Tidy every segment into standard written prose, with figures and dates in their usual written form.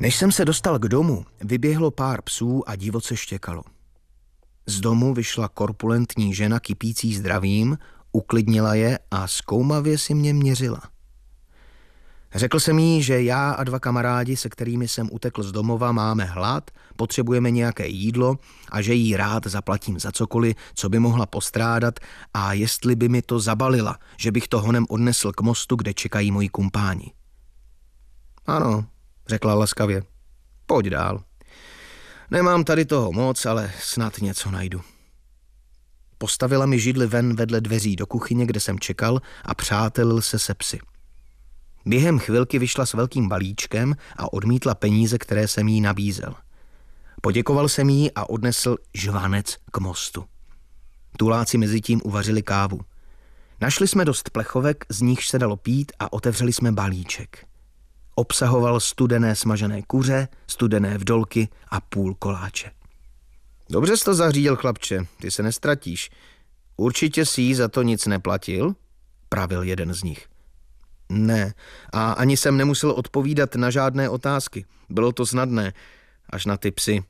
Než jsem se dostal k domu, vyběhlo pár psů a divoce štěkalo. Z domu vyšla korpulentní žena kypící zdravím, uklidnila je a zkoumavě si mě měřila. Řekl jsem jí, že já a 2 kamarádi, se kterými jsem utekl z domova, máme hlad, potřebujeme nějaké jídlo a že jí rád zaplatím za cokoliv, co by mohla postrádat a jestli by mi to zabalila, že bych to honem odnesl k mostu, kde čekají moji kumpáni. Ano, řekla laskavě. Pojď dál. Nemám tady toho moc, ale snad něco najdu. Postavila mi židli ven vedle dveří do kuchyně, kde jsem čekal a přátelil se psy. Během chvilky vyšla s velkým balíčkem a odmítla peníze, které jsem jí nabízel. Poděkoval jsem jí a odnesl žvanec k mostu. Tuláci mezitím uvařili kávu. Našli jsme dost plechovek, z nichž se dalo pít a otevřeli jsme balíček. Obsahoval studené smažené kuře, studené vdolky a půl koláče. Dobře jsi to zařídil, chlapče, ty se nestratíš. Určitě jsi jí za to nic neplatil? Pravil jeden z nich. Ne, a ani jsem nemusel odpovídat na žádné otázky. Bylo to snadné, až na ty psy.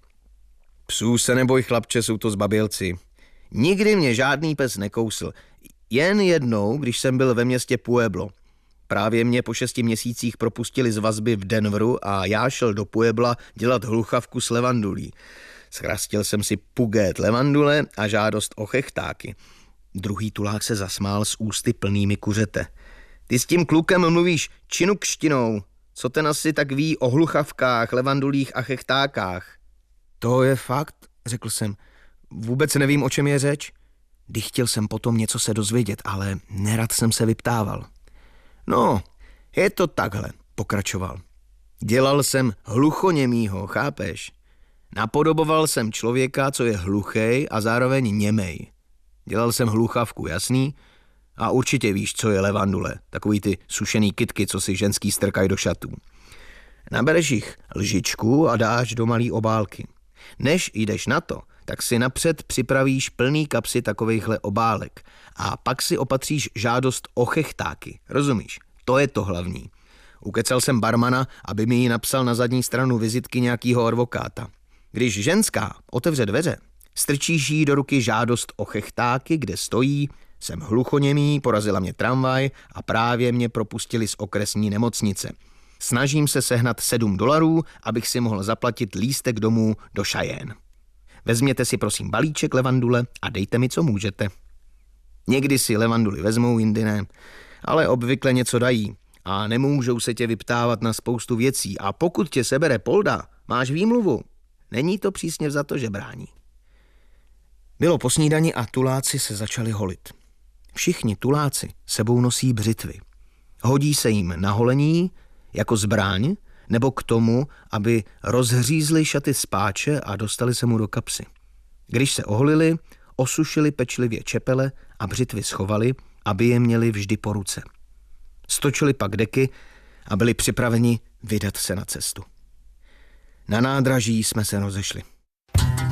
Psů se neboj, chlapče, jsou to zbabělci. Nikdy mě žádný pes nekousl. Jen jednou, když jsem byl ve městě Pueblo. Právě mě po 6 měsících propustili z vazby v Denveru a já šel do Puebla dělat hluchavku s levandulí. Schrastil jsem si pugét levandule a žádost o chechtáky. Druhý tulák se zasmál s ústy plnými kuřete. Ty s tím klukem mluvíš činukštinou. Co ten asi tak ví o hluchavkách, levandulích a chechtákách? To je fakt, řekl jsem. Vůbec nevím, o čem je řeč. Chtěl jsem potom něco se dozvědět, ale nerad jsem se vyptával. No, je to takhle, pokračoval. Dělal jsem hluchoněmýho, chápeš? Napodoboval jsem člověka, co je hluchej a zároveň němej. Dělal jsem hluchavku, jasný? A určitě víš, co je levandule, takový ty sušený kytky, co si ženský strkají do šatů. Nabereš jich lžičku a dáš do malý obálky. Než jdeš na to, tak si napřed připravíš plný kapsy takovejhle obálek a pak si opatříš žádost o chechtáky, rozumíš? To je to hlavní. Ukecal jsem barmana, aby mi ji napsal na zadní stranu vizitky nějakýho advokáta. Když ženská otevře dveře, strčíš jí do ruky žádost o chechtáky, kde stojí: jsem hluchoněmý, porazila mě tramvaj a právě mě propustili z okresní nemocnice. Snažím se sehnat $7, abych si mohl zaplatit lístek domů do Cheyenne. Vezměte si prosím balíček levandule a dejte mi, co můžete. Někdy si levanduly vezmou, jindy ne, ale obvykle něco dají a nemůžou se tě vyptávat na spoustu věcí a pokud tě sebere polda, máš výmluvu. Není to přísně vzato žebrání. Bylo po snídani a tuláci se začali holit. Všichni tuláci sebou nosí břitvy. Hodí se jim na holení jako zbraň nebo k tomu, aby rozhřízli šaty z páče a dostali se mu do kapsy. Když se oholili, osušili pečlivě čepele a břitvy schovali, aby je měli vždy po ruce. Stočili pak deky a byli připraveni vydat se na cestu. Na nádraží jsme se rozešli.